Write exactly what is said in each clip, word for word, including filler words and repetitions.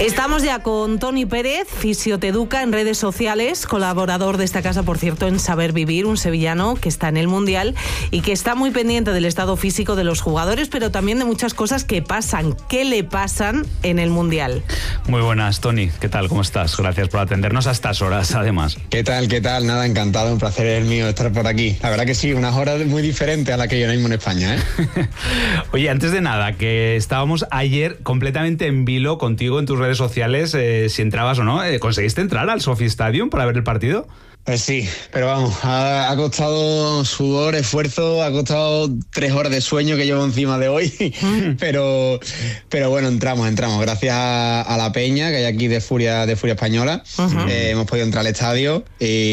Estamos ya con Toni Pérez, Fisioteduca en redes sociales, colaborador de esta casa, por cierto, en Saber Vivir, un sevillano que está en el Mundial y que está muy pendiente del estado físico de los jugadores, pero también de muchas cosas que pasan, que le pasan en el Mundial. Muy buenas, Toni. ¿Qué tal? ¿Cómo estás? Gracias por atendernos a estas horas, además. ¿Qué tal? ¿Qué tal? Nada, encantado, un placer es el mío estar por aquí. La verdad que sí, unas horas muy diferentes a las que yo ahora mismo en España, ¿eh? Oye, antes de nada, que estábamos ayer completamente en vilo contigo en tus redes sociales, eh, si entrabas o no. Eh, ¿Conseguiste entrar al Sophie Stadium para ver el partido? Pues sí, pero vamos, ha, ha costado sudor, esfuerzo, ha costado tres horas de sueño que llevo encima de hoy, mm. pero pero bueno, entramos, entramos, gracias a, a la peña que hay aquí de Furia de Furia Española, uh-huh. eh, hemos podido entrar al estadio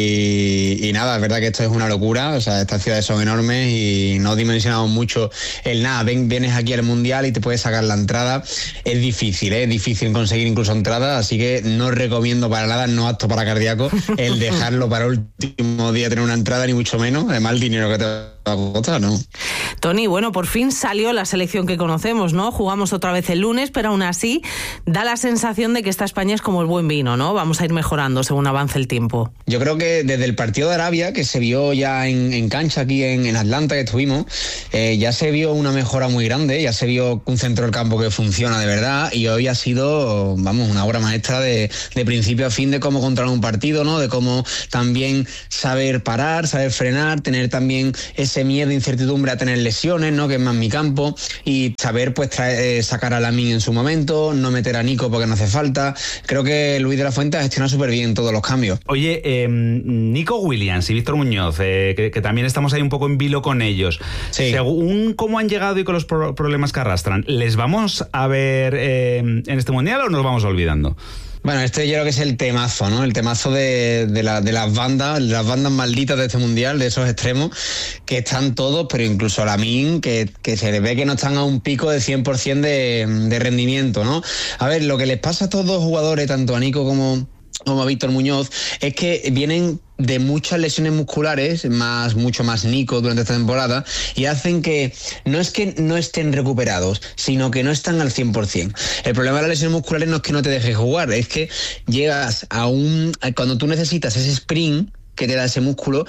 y, y nada, es verdad que esto es una locura, o sea, estas ciudades son enormes y no dimensionamos mucho el nada, ven, vienes aquí al Mundial y te puedes sacar la entrada, es difícil, ¿eh? es difícil conseguir incluso entrada, así que no recomiendo para nada, no apto para cardíaco, el dejarlo para el último día tener una entrada, ni mucho menos, además el dinero que te va a costar, ¿no? Toni, bueno, por fin salió la selección que conocemos, ¿no? Jugamos otra vez el lunes, pero aún así da la sensación de que esta España es como el buen vino, ¿no? Vamos a ir mejorando según avance el tiempo. Yo creo que desde el partido de Arabia, que se vio ya en, en cancha aquí en, en Atlanta, que estuvimos, eh, ya se vio una mejora muy grande, ya se vio un centro del campo que funciona de verdad y hoy ha sido, vamos, una obra maestra de, de principio a fin de cómo controlar un partido, ¿no? De cómo también saber parar, saber frenar, tener también ese miedo, incertidumbre a tener lesiones, ¿no? Que es más mi campo, y saber pues traer, eh, sacar a Lamine en su momento, no meter a Nico porque no hace falta. Creo que Luis de la Fuente ha gestionado súper bien todos los cambios. Oye, eh, Nico Williams y Víctor Muñoz, eh, que, que también estamos ahí un poco en vilo con ellos. Sí. Según cómo han llegado y con los pro- problemas que arrastran, ¿les vamos a ver eh, en este Mundial o nos vamos olvidando? Bueno, este yo creo que es el temazo, ¿no? El temazo de, de, la, de las bandas, las bandas malditas de este Mundial, de esos extremos, que están todos, pero incluso Lamine, que, que se les ve que no están a un pico de cien por ciento de, de rendimiento, ¿no? A ver, lo que les pasa a estos dos jugadores, tanto a Nico como... como a Víctor Muñoz, es que vienen de muchas lesiones musculares, más mucho más Nico durante esta temporada, y hacen que no es que no estén recuperados, sino que no están al cien por ciento. El problema de las lesiones musculares no es que no te dejes jugar, es que llegas a un... cuando tú necesitas ese sprint que te da ese músculo,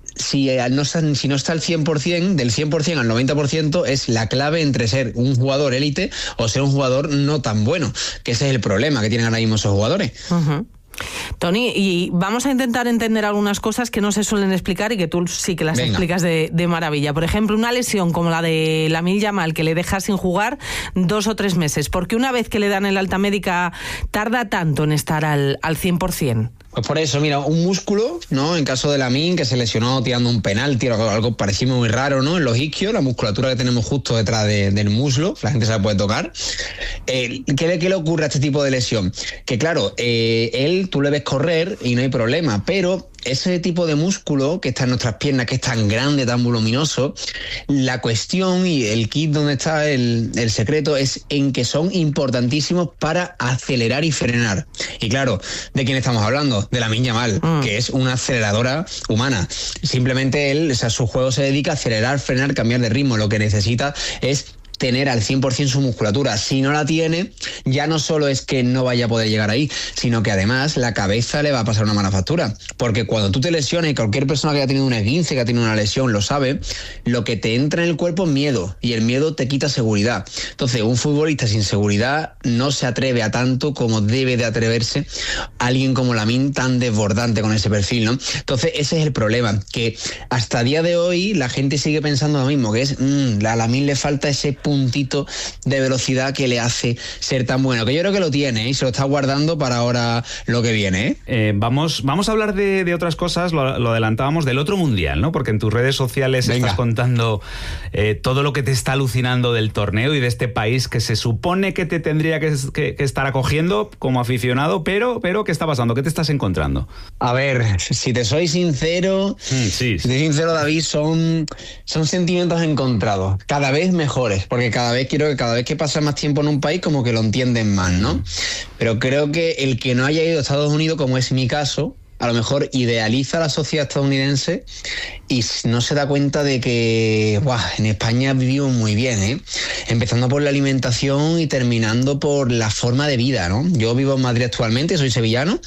si no, si no está al cien por ciento, del cien por ciento al noventa por ciento, es la clave entre ser un jugador élite o ser un jugador no tan bueno, que ese es el problema que tienen ahora mismo esos jugadores. Uh-huh. Toni, y vamos a intentar entender algunas cosas que no se suelen explicar y que tú sí que las Venga. explicas de, de maravilla. Por ejemplo, una lesión como la de Lamine Yamal, que le deja sin jugar dos o tres meses. ¿Por qué una vez que le dan el alta médica tarda tanto en estar al, al cien por ciento? Pues por eso, mira, un músculo, ¿no? En caso de Lamine, que se lesionó tirando un penalti o algo, algo parecido muy raro, ¿no? En los isquios, la musculatura que tenemos justo detrás de, del muslo, la gente se la puede tocar. Eh, ¿qué, ¿Qué le ocurre a este tipo de lesión? Que claro, eh, él, tú le ves correr y no hay problema, pero ese tipo de músculo que está en nuestras piernas, que es tan grande, tan voluminoso, la cuestión y el kit donde está el, el secreto es en que son importantísimos para acelerar y frenar. Y claro, ¿de quién estamos hablando? De Lamine Yamal, mm. que es una aceleradora humana. Simplemente él, o sea, su juego se dedica a acelerar, frenar, cambiar de ritmo. Lo que necesita es tener al cien por ciento su musculatura. Si no la tiene, ya no solo es que no vaya a poder llegar ahí, sino que además la cabeza le va a pasar una mala factura. Porque cuando tú te lesiones, cualquier persona que haya tenido un esguince, que ha tenido una lesión, lo sabe, lo que te entra en el cuerpo es miedo, y el miedo te quita seguridad. Entonces, un futbolista sin seguridad no se atreve a tanto como debe de atreverse alguien como Lamine, tan desbordante con ese perfil, ¿no? Entonces, ese es el problema, que hasta día de hoy la gente sigue pensando lo mismo, que es, mmm, a Lamine le falta ese puntito de velocidad que le hace ser tan bueno, que yo creo que lo tiene, ¿eh? Y se lo está guardando para ahora lo que viene, ¿eh? Eh, vamos, vamos a hablar de, de otras cosas, lo, lo adelantábamos, del otro Mundial, ¿no? Porque en tus redes sociales Venga. estás contando eh, todo lo que te está alucinando del torneo y de este país que se supone que te tendría que, que, que estar acogiendo como aficionado, pero, pero ¿qué está pasando? ¿Qué te estás encontrando? A ver, si te soy sincero, mm, sí, sí. si te soy sincero, David, son, son sentimientos encontrados, cada vez mejores, porque cada vez quiero que cada vez que pasa más tiempo en un país como que lo entienden más, ¿no? Pero creo que el que no haya ido a Estados Unidos, como es mi caso, a lo mejor idealiza la sociedad estadounidense y no se da cuenta de que ¡buah! En España vivimos muy bien, ¿eh? Empezando por la alimentación y terminando por la forma de vida, ¿no? Yo vivo en Madrid actualmente, soy sevillano,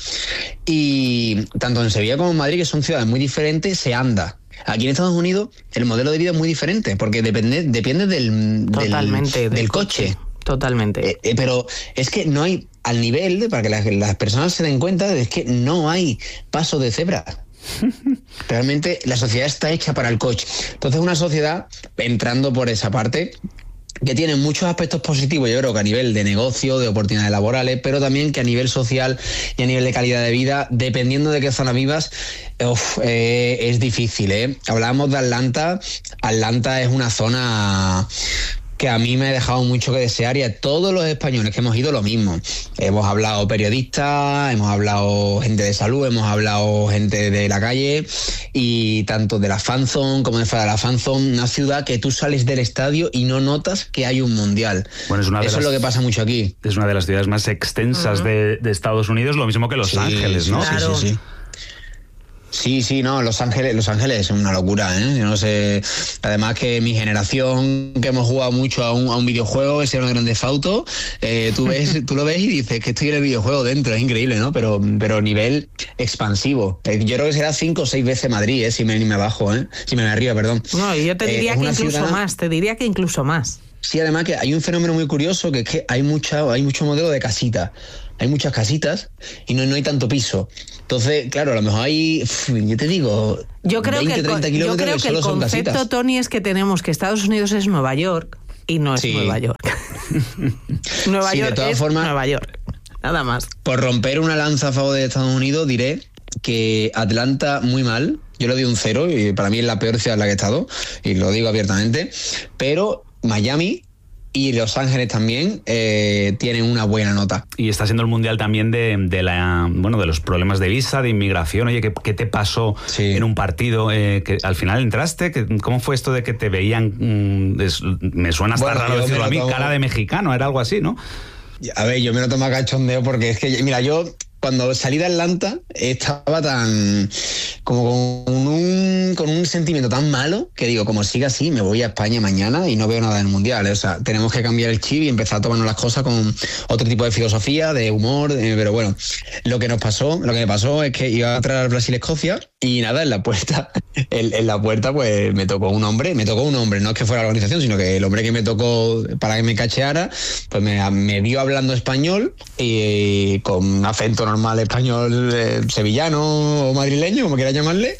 y tanto en Sevilla como en Madrid, que son ciudades muy diferentes, se anda. Aquí en Estados Unidos el modelo de vida es muy diferente, porque depende, depende del, Totalmente, del, del, del coche. Totalmente. Eh, eh, pero es que no hay, al nivel, de, para que las, las personas se den cuenta, es que no hay paso de cebra. Realmente la sociedad está hecha para el coche. Entonces una sociedad, entrando por esa parte, que tiene muchos aspectos positivos, yo creo que a nivel de negocio, de oportunidades laborales, pero también que a nivel social y a nivel de calidad de vida, dependiendo de qué zona vivas, uf, eh, es difícil, ¿eh? Hablábamos de Atlanta. Atlanta es una zona que a mí me ha dejado mucho que desear, y a todos los españoles que hemos ido lo mismo. Hemos hablado periodistas, hemos hablado gente de salud, hemos hablado gente de la calle, y tanto de la fanzone como de fuera de la fanzone, una ciudad que tú sales del estadio y no notas que hay un mundial. Bueno, es una de Eso las, es lo que pasa mucho aquí. Es una de las ciudades más extensas uh-huh. de, de Estados Unidos, lo mismo que Los sí, Ángeles, ¿no? Claro. Sí, sí, sí. Sí, sí, no, Los Ángeles, Los Ángeles es una locura, ¿eh? Yo no sé, además que mi generación, que hemos jugado mucho a un, a un videojuego, que se llama Grand Theft Auto, eh, tú ves, tú lo ves y dices que estoy en el videojuego dentro, es increíble, ¿no? Pero, pero nivel expansivo. Eh, yo creo que será cinco o seis veces Madrid, ¿eh? Si me, ni me bajo, ¿eh? Si me arriba, perdón. No, yo te diría eh, que incluso ciudad... más, te diría que incluso más. Sí, además que hay un fenómeno muy curioso, que es que hay mucha, hay mucho modelo de casita. Hay muchas casitas y no, no hay tanto piso. Entonces, claro, a lo mejor hay, yo te digo, yo creo veinte, que el, treinta kilómetros yo creo que, que el concepto, Tony, es que tenemos que Estados Unidos es Nueva York y no es sí. Nueva York. Nueva sí, York de todas es formas, Nueva York. Nada más. Por romper una lanza a favor de Estados Unidos, diré que Atlanta muy mal. Yo le doy un cero y para mí es la peor ciudad en la que he estado, y lo digo abiertamente. Pero Miami y Los Ángeles también eh, tienen una buena nota. Y está siendo el mundial también de, de la bueno de los problemas de visa, de inmigración. Oye, ¿qué, qué te pasó sí. en un partido? Eh, que al final entraste. Que, ¿Cómo fue esto de que te veían? Mm, es, me suena hasta bueno, raro decirlo a mí, tomo... cara de mexicano, era algo así, ¿no? A ver, yo me lo tomo a cachondeo porque es que, mira, yo cuando salí de Atlanta estaba tan como con un, con un sentimiento tan malo que digo, como siga así, me voy a España mañana y no veo nada del mundial, ¿eh? O sea, tenemos que cambiar el chip y empezar a tomarnos las cosas con otro tipo de filosofía, de humor, eh, pero bueno, lo que nos pasó, lo que me pasó es que iba a entrar al Brasil-Escocia y nada, en la puerta, en, en la puerta pues me tocó un hombre, me tocó un hombre, no es que fuera la organización, sino que el hombre que me tocó para que me cacheara, pues me, me vio hablando español y con acento normal español eh, sevillano o madrileño, como quiera llamarle,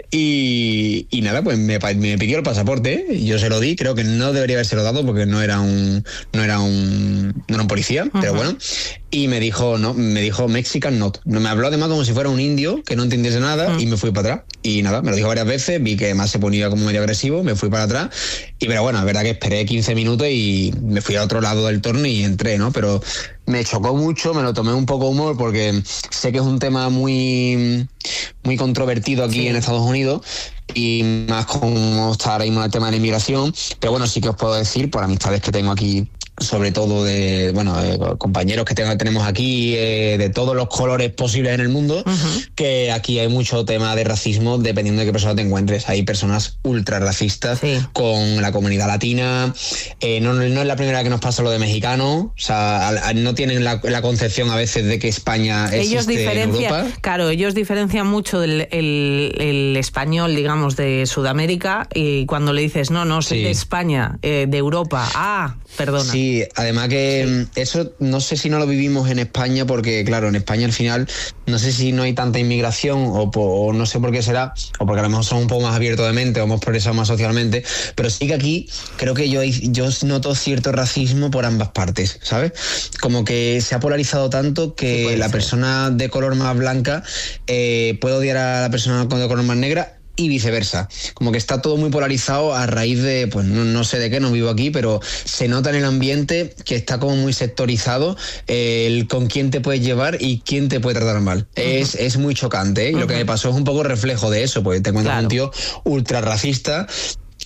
y, y nada, pues me, me pidió el pasaporte, ¿eh? Yo se lo di, creo que no debería habérselo dado porque no era un no era un no era un policía, uh-huh. pero bueno, y me dijo no, me dijo Mexican not, no me habló además como si fuera un indio que no entendiese nada, uh-huh. y me fui para atrás, y nada, me lo dijo varias veces, vi que además se ponía como medio agresivo, me fui para atrás, y pero bueno, es verdad que esperé quince minutos y me fui a otro lado del torneo y entré, ¿no? Pero me chocó mucho, me lo tomé un poco humor porque sé que es un tema muy, muy controvertido aquí sí. en Estados Unidos, y más como está ahora mismo el tema de la inmigración, pero bueno, sí que os puedo decir, por amistades que tengo aquí, sobre todo de, bueno, de compañeros que tengo, tenemos aquí eh, de todos los colores posibles en el mundo, uh-huh. que aquí hay mucho tema de racismo dependiendo de qué persona te encuentres. Hay personas ultra racistas sí. con la comunidad latina, eh, no, no es la primera que nos pasa lo de mexicanos, o sea, no tienen la, la concepción a veces de que España existe en Europa. Claro, ellos diferencian mucho el, el, el español, digamos, de Sudamérica, y cuando le dices, no, no, soy sí. de España, eh, de Europa, ah, perdona. Sí, además que sí. eso no sé si no lo vivimos en España, porque claro, en España al final no sé si no hay tanta inmigración o, o no sé por qué será, o porque a lo mejor somos un poco más abiertos de mente o hemos progresado más socialmente, pero sí que aquí creo que yo, yo noto cierto racismo por ambas partes, ¿sabes? Como que se ha polarizado tanto que la ser. persona de color más blanca eh, puede odiar a la persona de color más negra, y viceversa. Como que está todo muy polarizado a raíz de, pues no, no sé de qué, no vivo aquí, pero se nota en el ambiente que está como muy sectorizado eh, el con quién te puedes llevar y quién te puede tratar mal. Uh-huh. Es, es muy chocante, ¿eh? Y uh-huh. lo que me pasó es un poco reflejo de eso, porque te encuentras claro. un tío ultra racista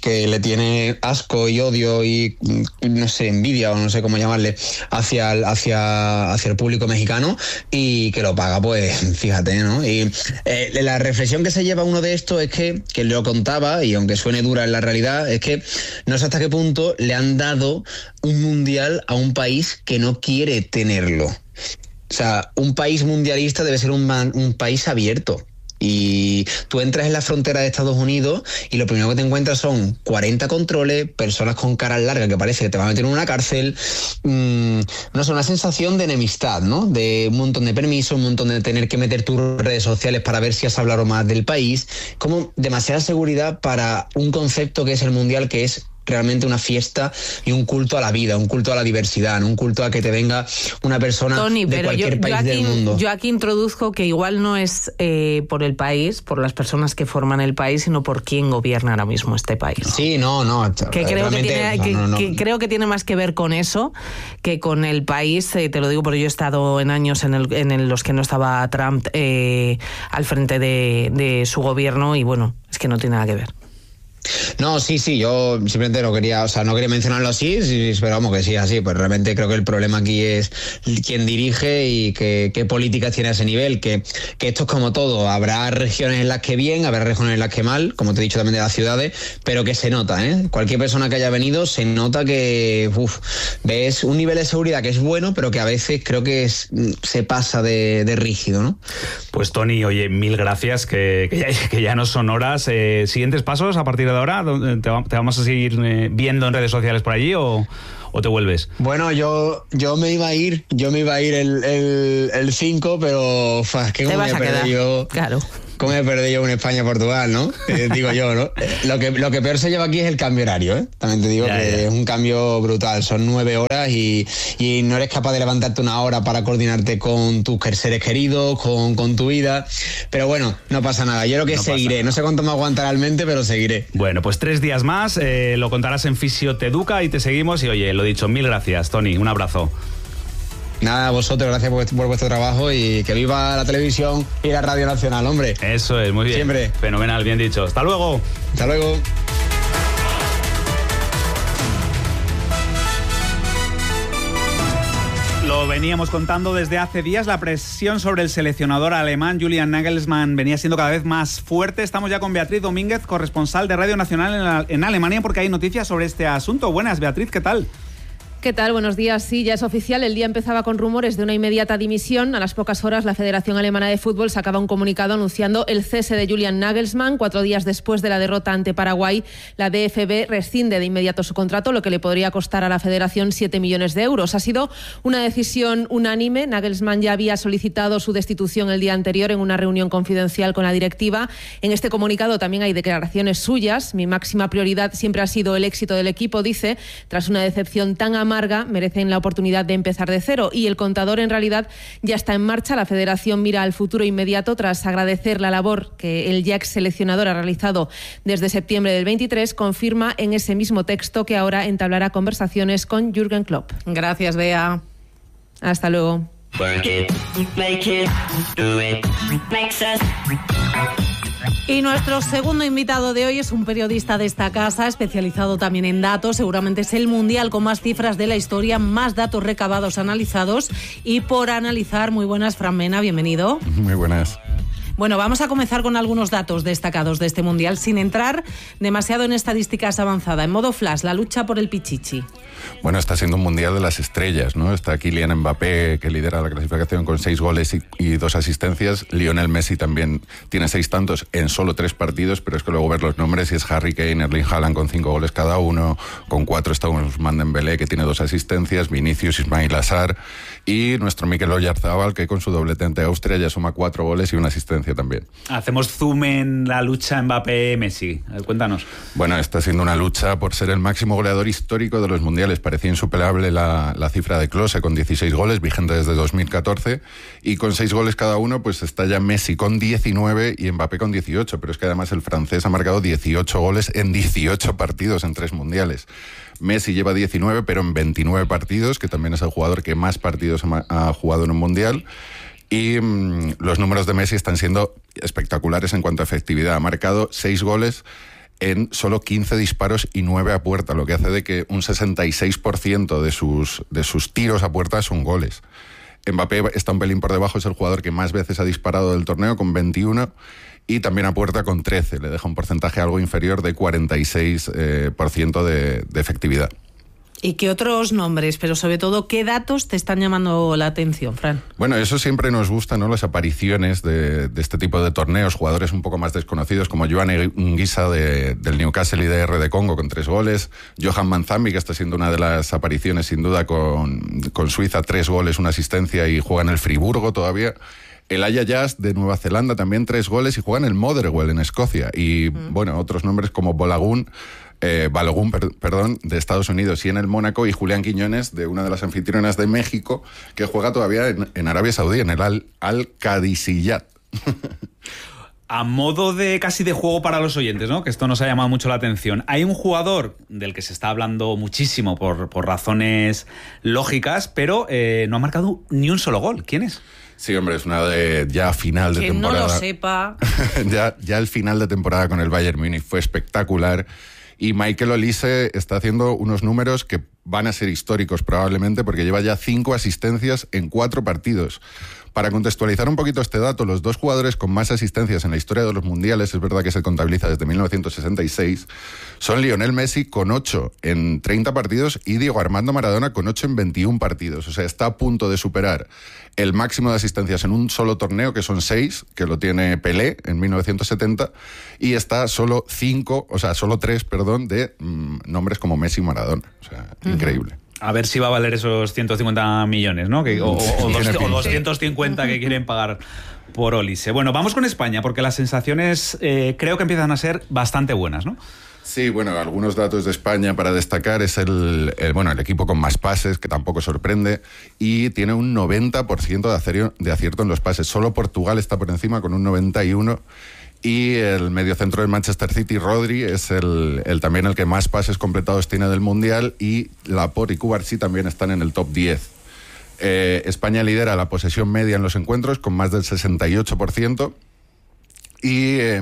que le tiene asco y odio y, no sé, envidia o no sé cómo llamarle, hacia el, hacia, hacia el público mexicano, y que lo paga, pues, fíjate, ¿no? Y eh, la reflexión que se lleva uno de estos es que, que lo contaba, y aunque suene dura en la realidad, es que no sé hasta qué punto le han dado un mundial a un país que no quiere tenerlo. O sea, un país mundialista debe ser un, un país abierto. Y tú entras en la frontera de Estados Unidos y lo primero que te encuentras son cuarenta controles, personas con caras largas que parece que te van a meter en una cárcel. Mmm, no sé, una sensación de enemistad, ¿no? De un montón de permisos, un montón de tener que meter tus redes sociales para ver si has hablado más del país. Como demasiada seguridad para un concepto que es el mundial, que es realmente una fiesta y un culto a la vida, un culto a la diversidad, ¿no? Un culto a que te venga una persona Tony, de pero cualquier yo, país yo aquí, del mundo. Yo aquí introduzco que igual no es eh, por el país, por las personas que forman el país, sino por quién gobierna ahora mismo este país. Sí, no, no. Que creo que, tiene, no, que, no, no. que creo que tiene más que ver con eso que con el país. Eh, te lo digo porque yo he estado en años en, el, en los que no estaba Trump eh, al frente de, de su gobierno, y bueno, es que no tiene nada que ver. No, sí, sí, yo simplemente no quería, o sea, no quería mencionarlo así, sí, pero vamos, que sí, así, pues realmente creo que el problema aquí es quién dirige y qué, qué políticas tiene a ese nivel, que, que esto es como todo, habrá regiones en las que bien, habrá regiones en las que mal, como te he dicho también de las ciudades, pero que se nota, ¿eh? Cualquier persona que haya venido se nota que, uff, ves un nivel de seguridad que es bueno, pero que a veces creo que es, se pasa de, de rígido, ¿no? Pues Tony, oye, mil gracias, que, que, ya, que ya no son horas. Eh, ¿Siguientes pasos a partir de ahora? ¿Te, te vamos a seguir eh, viendo en redes sociales por allí o, o te vuelves? Bueno, yo yo me iba a ir, yo me iba a ir el el, el cinco, pero uf, que como me he perdido. Claro. ¿Cómo he perdido yo un España-Portugal, no? Eh, digo yo, ¿no? Lo que, lo que peor se lleva aquí es el cambio horario, ¿eh? También te digo ya, que ya. Es un cambio brutal. Son nueve horas y, y no eres capaz de levantarte una hora para coordinarte con tus seres queridos, con, con tu vida. Pero bueno, no pasa nada. Yo creo que no seguiré. No sé cuánto me aguantará el mente, pero seguiré. Bueno, pues tres días más. Eh, lo contarás en Fisio Te Educa y te seguimos. Y oye, lo dicho, mil gracias, Tony. Un abrazo. Nada, a vosotros, gracias por, por vuestro trabajo y que viva la televisión y la Radio Nacional, hombre. Eso es, muy bien. Siempre. Fenomenal, bien dicho. Hasta luego. Hasta luego. Lo veníamos contando desde hace días, la presión sobre el seleccionador alemán Julian Nagelsmann venía siendo cada vez más fuerte. Estamos ya con Beatriz Domínguez, corresponsal de Radio Nacional en, la, en Alemania, porque hay noticias sobre este asunto. Buenas, Beatriz, ¿qué tal? ¿Qué tal? Buenos días. Sí, ya es oficial. El día empezaba con rumores de una inmediata dimisión. A las pocas horas, la Federación Alemana de Fútbol sacaba un comunicado anunciando el cese de Julian Nagelsmann. Cuatro días después de la derrota ante Paraguay, la D F B rescinde de inmediato su contrato, lo que le podría costar a la Federación siete millones de euros. Ha sido una decisión unánime. Nagelsmann ya había solicitado su destitución el día anterior en una reunión confidencial con la directiva. En este comunicado también hay declaraciones suyas. Mi máxima prioridad siempre ha sido el éxito del equipo, dice, tras una decepción tan amarga. Merecen la oportunidad de empezar de cero y el contador en realidad ya está en marcha. La Federación mira al futuro inmediato tras agradecer la labor que el ya ex seleccionador ha realizado desde septiembre del veintitrés. Confirma en ese mismo texto que ahora entablará conversaciones con Jürgen Klopp. Gracias, Bea. Hasta luego. Y nuestro segundo invitado de hoy es un periodista de esta casa, especializado también en datos. Seguramente es el mundial con más cifras de la historia, más datos recabados, analizados y por analizar. Muy buenas, Fran Mena, bienvenido. Muy buenas. Bueno, vamos a comenzar con algunos datos destacados de este mundial, sin entrar demasiado en estadísticas avanzadas. En modo flash, la lucha por el Pichichi. Bueno, está siendo un mundial de las estrellas, ¿no? Está Kylian Mbappé, que lidera la clasificación con seis goles y, y dos asistencias. Lionel Messi también tiene seis tantos en solo tres partidos, pero es que luego ver los nombres y es Harry Kane, Erling Haaland con cinco goles cada uno, con cuatro está Ousmane Dembélé, que tiene dos asistencias, Vinicius, Ismail Assar y nuestro Mikel Oyarzabal, que con su doblete ante Austria ya suma cuatro goles y una asistencia también. Hacemos zoom en la lucha Mbappé-Messi. Cuéntanos. Bueno, está siendo una lucha por ser el máximo goleador histórico de los mundiales. Parecía insuperable la, la cifra de Klose con dieciséis goles, vigente desde dos mil catorce, y con seis goles cada uno, pues está ya Messi con diecinueve y Mbappé con dieciocho, pero es que además el francés ha marcado dieciocho goles en dieciocho partidos en tres mundiales. Messi lleva diecinueve, pero en veintinueve partidos, que también es el jugador que más partidos ha jugado en un mundial. Y mmm, los números de Messi están siendo espectaculares en cuanto a efectividad. Ha marcado seis goles en solo quince disparos y nueve a puerta, lo que hace de que un sesenta y seis por ciento de sus, de sus tiros a puerta son goles. Mbappé está un pelín por debajo, es el jugador que más veces ha disparado del torneo, con veintiuno, y también a puerta con trece, le deja un porcentaje algo inferior de cuarenta y seis por ciento de, de efectividad. ¿Y qué otros nombres, pero sobre todo, qué datos te están llamando la atención, Fran? Bueno, eso siempre nos gusta, ¿no? Las apariciones de, de este tipo de torneos, jugadores un poco más desconocidos como Joan Nguisa de, del Newcastle y D R de Congo con tres goles, Johan Manzambi, que está siendo una de las apariciones sin duda con, con Suiza, tres goles, una asistencia y juega en el Friburgo todavía. El Aya Jazz de Nueva Zelanda también tres goles y juega en el Motherwell en Escocia. Y mm. bueno, otros nombres como Bolagun, Eh, Balogun, per, perdón, de Estados Unidos y en el Mónaco, y Julián Quiñones, de una de las anfitrionas de México, que juega todavía en, en Arabia Saudí, en el Al, Al-Qadisiyat. A modo de casi de juego para los oyentes, ¿no? Que esto nos ha llamado mucho la atención. Hay un jugador del que se está hablando muchísimo por, por razones lógicas, pero eh, no ha marcado ni un solo gol. ¿Quién es? Sí, hombre, es una de ya final de que temporada. Que no lo sepa. ya, ya el final de temporada con el Bayern Múnich fue espectacular. Y Michael Olise está haciendo unos números que van a ser históricos probablemente, porque lleva ya cinco asistencias en cuatro partidos. Para contextualizar un poquito este dato, los dos jugadores con más asistencias en la historia de los mundiales, es verdad que se contabiliza desde mil novecientos sesenta y seis, son Lionel Messi con ocho en treinta partidos y Diego Armando Maradona con ocho en veintiún partidos. O sea, está a punto de superar el máximo de asistencias en un solo torneo, que son seis, que lo tiene Pelé en mil novecientos setenta, y está solo cinco, o sea, solo tres, perdón, de mmm, nombres como Messi y Maradona. O sea, uh-huh. Increíble. A ver si va a valer esos ciento cincuenta millones, ¿no? Que, o, o, o, dos, o doscientos cincuenta que quieren pagar por Olise. Bueno, vamos con España, porque las sensaciones eh, creo que empiezan a ser bastante buenas, ¿no? Sí, bueno, algunos datos de España para destacar es el, el, bueno, el equipo con más pases, que tampoco sorprende, y tiene un noventa por ciento de acierto, de acierto en los pases. Solo Portugal está por encima con un noventa y uno por ciento. Y el mediocentro del Manchester City, Rodri, es el, el también el que más pases completados tiene del Mundial, y Laporte y Cubarsí también están en el top diez. Eh, España lidera la posesión media en los encuentros con más del sesenta y ocho por ciento, y, eh,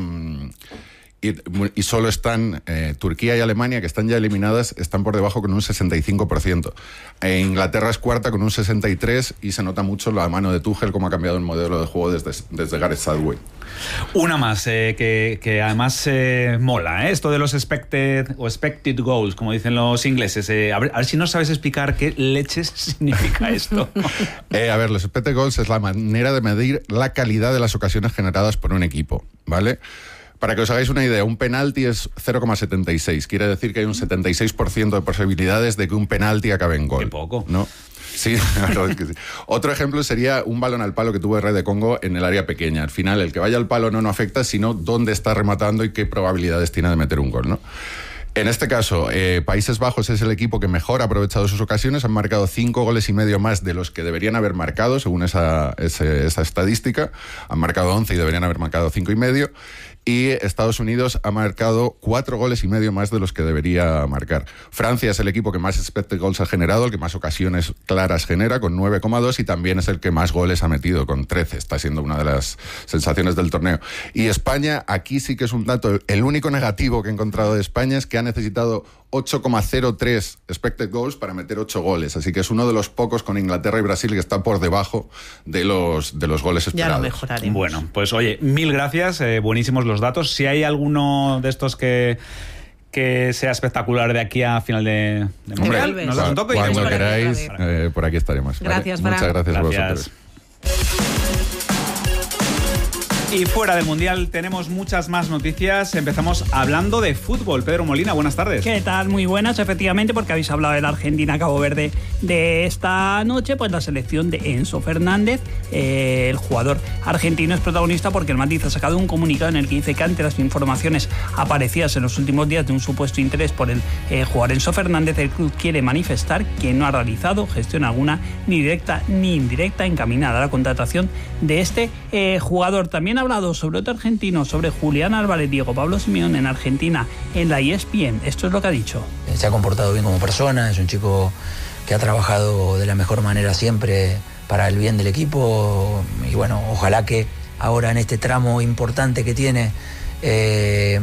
y, y solo están eh, Turquía y Alemania, que están ya eliminadas, están por debajo con un sesenta y cinco por ciento. E Inglaterra es cuarta con un sesenta y tres por ciento, y se nota mucho la mano de Tuchel, cómo ha cambiado el modelo de juego desde, desde Gareth Southgate. Una más, eh, que, que además eh, mola, ¿eh? Esto de los expected o expected goals, como dicen los ingleses. Eh, a, ver, a ver si nos sabes explicar qué leches significa esto. eh, a ver, los expected goals es la manera de medir la calidad de las ocasiones generadas por un equipo, ¿vale? Para que os hagáis una idea, un penalti es cero coma setenta y seis. Quiere decir que hay un setenta y seis por ciento de posibilidades de que un penalti acabe en gol. Qué poco. ¿No? Sí, la verdad es que sí. Otro ejemplo sería un balón al palo que tuvo el Rey de Congo en el área pequeña. Al final, el que vaya al palo no nos afecta, sino dónde está rematando y qué probabilidades tiene de meter un gol, ¿no? En este caso, eh, Países Bajos es el equipo que mejor ha aprovechado sus ocasiones. Han marcado cinco goles y medio más de los que deberían haber marcado, según esa, ese, esa estadística. Han marcado once y deberían haber marcado cinco y medio. Y Estados Unidos ha marcado cuatro goles y medio más de los que debería marcar. Francia es el equipo que más expected goals ha generado, el que más ocasiones claras genera, con nueve coma dos, y también es el que más goles ha metido, con trece. Está siendo una de las sensaciones del torneo. Y España, aquí sí que es un dato, el único negativo que he encontrado de España es que ha necesitado ocho coma cero tres expected goals para meter ocho goles. Así que es uno de los pocos, con Inglaterra y Brasil, que está por debajo de los, de los goles esperados. Ya lo mejoraremos. Bueno, pues oye, mil gracias, eh, buenísimos los datos. Si hay alguno de estos que que sea espectacular de aquí a final de, de Hombre, Mundial, nos das un toque. Cuando queráis, eh, por aquí estaremos. Gracias, ¿vale? Fran. Muchas gracias, gracias a vosotros. Y fuera del Mundial tenemos muchas más noticias. Empezamos hablando de fútbol. Pedro Molina, buenas tardes. ¿Qué tal? Muy buenas, efectivamente, porque habéis hablado de la Argentina-Cabo Verde de esta noche. Pues la selección de Enzo Fernández, eh, el jugador argentino, es protagonista porque el Madrid ha sacado un comunicado en el que dice que ante las informaciones aparecidas en los últimos días de un supuesto interés por el eh, jugador Enzo Fernández, el club quiere manifestar que no ha realizado gestión alguna, ni directa ni indirecta, encaminada a la contratación de este eh, jugador. También ha hablado sobre otro argentino, sobre Julián Álvarez, Diego Pablo Simeone, en Argentina, en la E S P N. Esto es lo que ha dicho. Se ha comportado bien como persona, es un chico que ha trabajado de la mejor manera siempre para el bien del equipo, y bueno, ojalá que ahora en este tramo importante que tiene eh,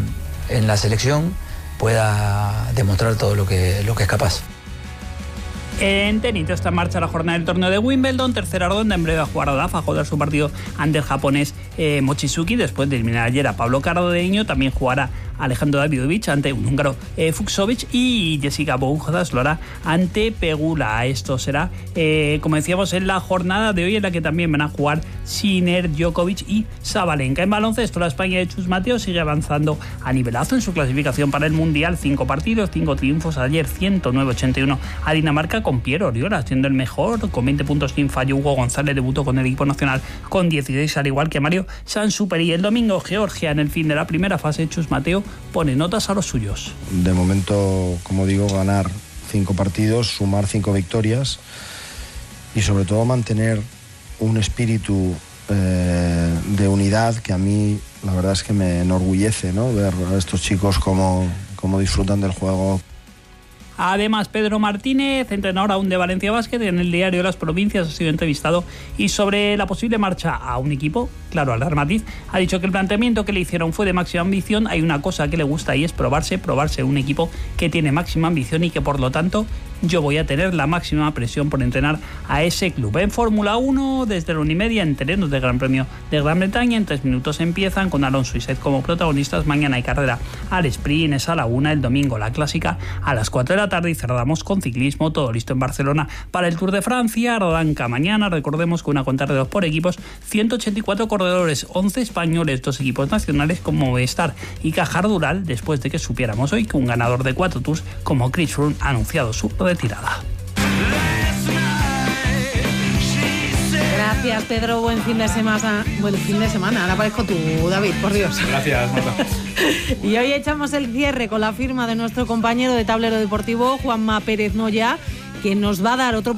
en la selección pueda demostrar todo lo que, lo que es capaz. En tenis está en marcha la jornada del torneo de Wimbledon, tercera ronda, en breve va a jugar Olaf a jugar su partido ante el japonés eh, Mochizuki, después de eliminar ayer a Pablo Carreño. También jugará Alejandro Davidovich ante un húngaro eh, Fucsovic, y Jessica Boujas lo hará ante Pegula. Esto será, eh, como decíamos, en la jornada de hoy, en la que también van a jugar Sinner, Djokovic y Sabalenka. En baloncesto, la España de Chus Mateo sigue avanzando a nivelazo en su clasificación para el Mundial. Cinco partidos, cinco triunfos. Ayer ciento nueve a ochenta y uno a Dinamarca, con Piero Oriola siendo el mejor, con veinte puntos sin fallo. Hugo González debutó con el equipo nacional con dieciséis, al igual que Mario Sansuperi. El domingo, Georgia, en el fin de la primera fase. Chus Mateo pone notas a los suyos. De momento, como digo, ganar cinco partidos, sumar cinco victorias y sobre todo mantener un espíritu eh, de unidad que a mí la verdad es que me enorgullece, ¿no? Ver a estos chicos cómo, cómo disfrutan del juego. Además, Pedro Martínez, entrenador aún de Valencia Basket, en el diario Las Provincias ha sido entrevistado y sobre la posible marcha a un equipo, claro, al Real Madrid, ha dicho que el planteamiento que le hicieron fue de máxima ambición. Hay una cosa que le gusta y es probarse, probarse un equipo que tiene máxima ambición y que por lo tanto yo voy a tener la máxima presión por entrenar a ese club. En Fórmula uno, desde la una y media, en terrenos del Gran Premio de Gran Bretaña, en tres minutos empiezan con Alonso y Seth como protagonistas. Mañana hay carrera al sprint, es a la una, el domingo la clásica a las cuatro de la tarde, y cerramos con ciclismo, todo listo en Barcelona para el Tour de Francia. Arranca mañana, recordemos, con una contrarreloj por equipos, ciento ochenta y cuatro corredores, once españoles, dos equipos nacionales como Movistar y Caja Rural, después de que supiéramos hoy que un ganador de cuatro Tours como Chris Froome ha anunciado su retirada. Gracias, Pedro. Buen fin de semana. Buen fin de semana. Ahora parezco tú, David, por Dios. Gracias, Marta. Y hoy echamos el cierre con la firma de nuestro compañero de Tablero Deportivo, Juanma Pérez Noya, que nos va a dar otro